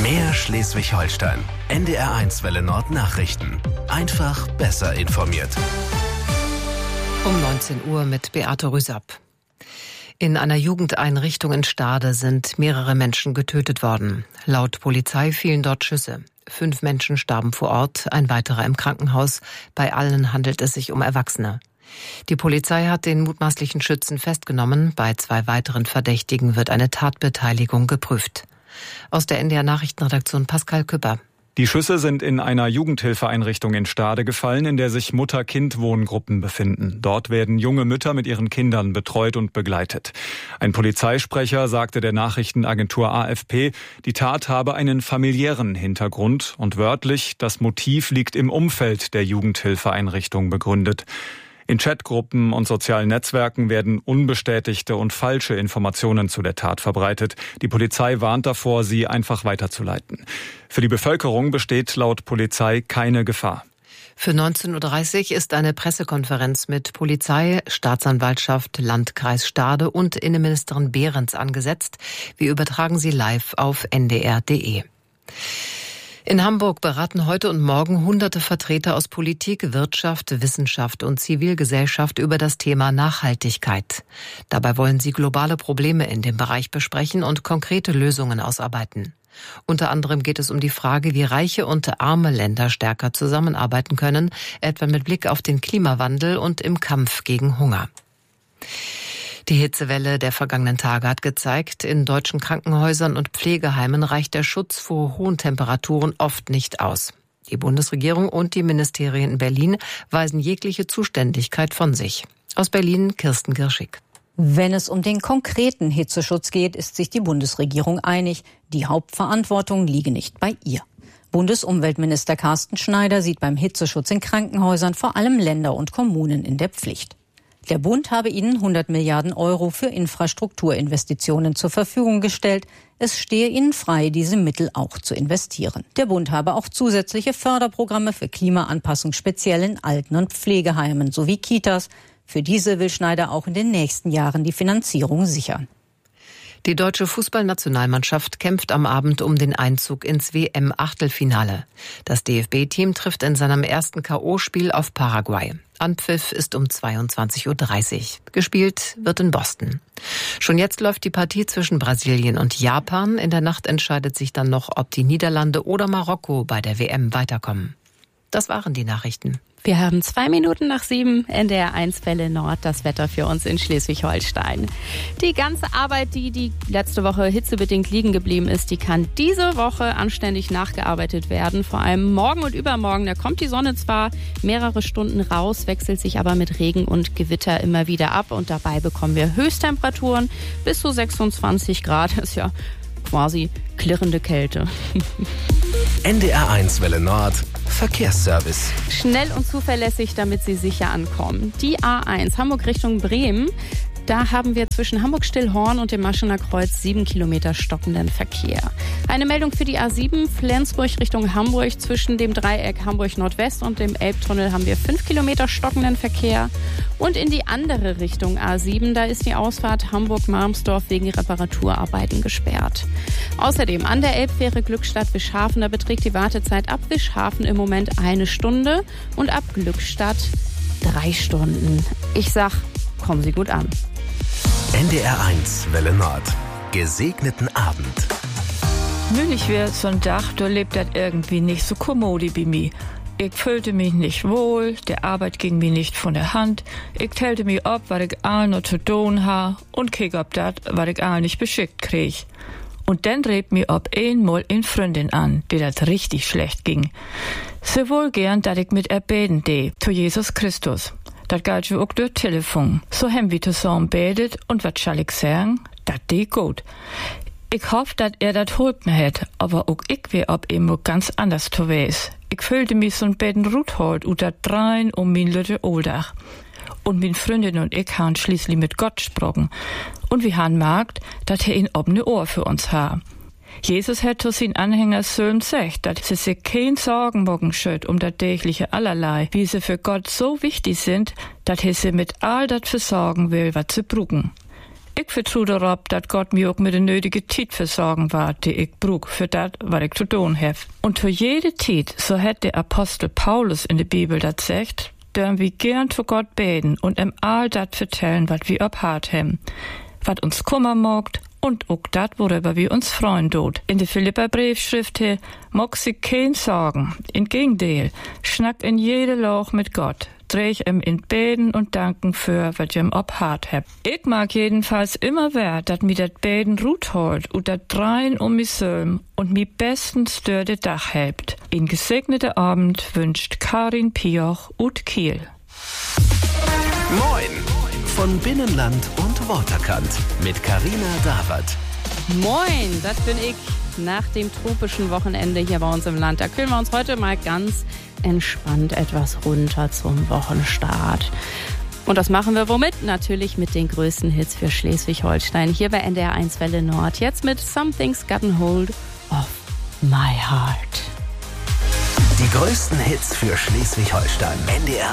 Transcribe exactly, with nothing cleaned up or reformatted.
Mehr Schleswig-Holstein. N D R eins Welle Nord Nachrichten. Einfach besser informiert. Um neunzehn Uhr mit Beate Rüsapp. In einer Jugendeinrichtung in Stade sind mehrere Menschen getötet worden. Laut Polizei fielen dort Schüsse. Fünf Menschen starben vor Ort, ein weiterer im Krankenhaus. Bei allen handelt es sich um Erwachsene. Die Polizei hat den mutmaßlichen Schützen festgenommen. Bei zwei weiteren Verdächtigen wird eine Tatbeteiligung geprüft. Aus der N D R Nachrichtenredaktion Pascal Küpper. Die Schüsse sind in einer Jugendhilfeeinrichtung in Stade gefallen, in der sich Mutter-Kind-Wohngruppen befinden. Dort werden junge Mütter mit ihren Kindern betreut und begleitet. Ein Polizeisprecher sagte der Nachrichtenagentur A F P, die Tat habe einen familiären Hintergrund und wörtlich, das Motiv liegt im Umfeld der Jugendhilfeeinrichtung begründet. In Chatgruppen und sozialen Netzwerken werden unbestätigte und falsche Informationen zu der Tat verbreitet. Die Polizei warnt davor, sie einfach weiterzuleiten. Für die Bevölkerung besteht laut Polizei keine Gefahr. Für neunzehn Uhr dreißig ist eine Pressekonferenz mit Polizei, Staatsanwaltschaft, Landkreis Stade und Innenministerin Behrens angesetzt. Wir übertragen sie live auf N D R punkt D E. In Hamburg beraten heute und morgen hunderte Vertreter aus Politik, Wirtschaft, Wissenschaft und Zivilgesellschaft über das Thema Nachhaltigkeit. Dabei wollen sie globale Probleme in dem Bereich besprechen und konkrete Lösungen ausarbeiten. Unter anderem geht es um die Frage, wie reiche und arme Länder stärker zusammenarbeiten können, etwa mit Blick auf den Klimawandel und im Kampf gegen Hunger. Die Hitzewelle der vergangenen Tage hat gezeigt, in deutschen Krankenhäusern und Pflegeheimen reicht der Schutz vor hohen Temperaturen oft nicht aus. Die Bundesregierung und die Ministerien in Berlin weisen jegliche Zuständigkeit von sich. Aus Berlin Kirsten Girschig. Wenn es um den konkreten Hitzeschutz geht, ist sich die Bundesregierung einig. Die Hauptverantwortung liege nicht bei ihr. Bundesumweltminister Carsten Schneider sieht beim Hitzeschutz in Krankenhäusern vor allem Länder und Kommunen in der Pflicht. Der Bund habe ihnen hundert Milliarden Euro für Infrastrukturinvestitionen zur Verfügung gestellt. Es stehe ihnen frei, diese Mittel auch zu investieren. Der Bund habe auch zusätzliche Förderprogramme für Klimaanpassung speziell in Alten- und Pflegeheimen sowie Kitas. Für diese will Schneider auch in den nächsten Jahren die Finanzierung sichern. Die deutsche Fußballnationalmannschaft kämpft am Abend um den Einzug ins W M-Achtelfinale. Das D F B-Team trifft in seinem ersten K O-Spiel auf Paraguay. Anpfiff ist um zweiundzwanzig Uhr dreißig. Gespielt wird in Boston. Schon jetzt läuft die Partie zwischen Brasilien und Japan. In der Nacht entscheidet sich dann noch, ob die Niederlande oder Marokko bei der W M weiterkommen. Das waren die Nachrichten. Wir haben zwei Minuten nach sieben, N D R eins Welle Nord, das Wetter für uns in Schleswig-Holstein. Die ganze Arbeit, die die letzte Woche hitzebedingt liegen geblieben ist, die kann diese Woche anständig nachgearbeitet werden. Vor allem morgen und übermorgen, da kommt die Sonne zwar mehrere Stunden raus, wechselt sich aber mit Regen und Gewitter immer wieder ab. Und dabei bekommen wir Höchsttemperaturen bis zu sechsundzwanzig Grad. Das ist ja quasi klirrende Kälte. N D R eins Welle Nord Verkehrsservice. Schnell und zuverlässig, damit Sie sicher ankommen. Die A eins Hamburg Richtung Bremen. Da haben wir zwischen Hamburg-Stillhorn und dem Maschener Kreuz sieben Kilometer stockenden Verkehr. Eine Meldung für die A sieben Flensburg Richtung Hamburg. Zwischen dem Dreieck Hamburg-Nordwest und dem Elbtunnel haben wir fünf Kilometer stockenden Verkehr. Und in die andere Richtung A sieben, da ist die Ausfahrt Hamburg-Marmsdorf wegen Reparaturarbeiten gesperrt. Außerdem an der Elbfähre Glückstadt-Wischhafen, da beträgt die Wartezeit ab Wischhafen im Moment eine Stunde und ab Glückstadt drei Stunden. Ich sag, kommen Sie gut an. N D R eins Welle Nord. Gesegneten Abend. Nötig wäre so ein Dach, da lebt das irgendwie nicht so kommodi wie mir. Ich fühlte mich nicht wohl, der Arbeit ging mir nicht von der Hand. Ich tellte mich ab, was ich all noch zu tun ha und kick ab dat, was ich all nicht beschickt krieg. Und dann dreht mir ob einmal in Freundin an, die dat richtig schlecht ging. Sie wohl gern, dat ich mit er beten de, zu Jesus Christus. Dat galt wir auch durch Telefon. So hem wir zusammen betet und wat schall ich sagen? Dat de gut. Ich hoff, dat er dat holt mir het, aber auch ich wär ob immer ganz anders zu wees. Ich fühlte mich so'n beten Ruthold ut dat drein um min lütte Oldach. Und min Freundin und ich han schließlich mit Gott gesprochen. Und wir han merkt, dat er in obne Ohr für uns ha. Jesus hat zu seinen Anhängern Söhn gesagt, dass sie sich kein Sorgen machen schütt um das tägliche Allerlei, wie sie für Gott so wichtig sind, dass er sie mit all das versorgen will, was sie brauchen. Ich vertraue darauf, dass Gott mir auch mit der nötigen Zeit versorgen wird, die ich brauche für das, was ich zu tun habe. Und für jede Zeit, so hat der Apostel Paulus in der Bibel das sagt, dürfen wir gern zu Gott beten und ihm all das vertellen, was wir ob hart haben, was uns Kummer macht und auch das, worüber wir uns freuen tut. In der Philippa-Briefschrift hier mag sie kein Sorgen. Im Gegenteil, schnackt in jede Loch mit Gott. Dreh ich ihm in Beten und Danken für, was ich ihm ob hart hab. Ich mag jedenfalls immer wert, dass mir dat Beten Ruht holt und dat Dreien um mich sölm und mi bestens dör de Dach hebt. In gesegneter Abend wünscht Karin Pioch ut Kiel. Moin von Binnenland und Waterkant mit Carina Dawert. Moin, das bin ich nach dem tropischen Wochenende hier bei uns im Land. Da kühlen wir uns heute mal ganz entspannt etwas runter zum Wochenstart. Und das machen wir womit? Natürlich mit den größten Hits für Schleswig-Holstein. Hier bei N D R eins Welle Nord. Jetzt mit Something's Gotten Hold of My Heart. Die größten Hits für Schleswig-Holstein. N D R